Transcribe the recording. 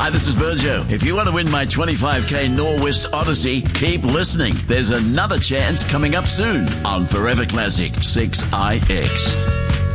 Hi, this is Virgil. If you want to win my 25k Norwest Odyssey, keep listening. There's another chance coming up soon on Forever Classic 6IX.